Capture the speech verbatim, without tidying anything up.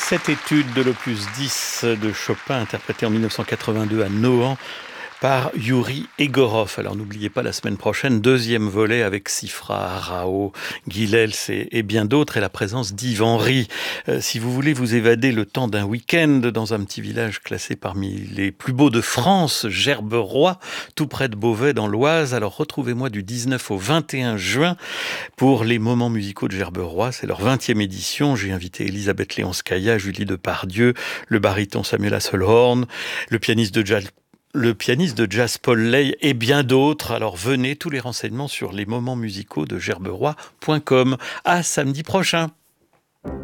Cette étude de l'opus dix de Chopin, interprétée en mille neuf cent quatre-vingt-deux à Nohant par Youri Egorov. Alors n'oubliez pas, la semaine prochaine, deuxième volet avec Sifra, Rao, Guilels et, et bien d'autres, et la présence d'Yves Henry. Euh, si vous voulez vous évader le temps d'un week-end dans un petit village classé parmi les plus beaux de France, Gerberoy, tout près de Beauvais dans l'Oise, alors retrouvez-moi du dix-neuf au vingt et un juin pour les moments musicaux de Gerberoy. C'est leur vingtième édition. J'ai invité Elisabeth Léonskaya, Julie Depardieu, le baryton Samuel Hasselhorn, le pianiste de jazz le pianiste de jazz Paul Ley et bien d'autres. Alors venez, tous les renseignements sur les moments musicaux de gerberoy point com. À samedi prochain.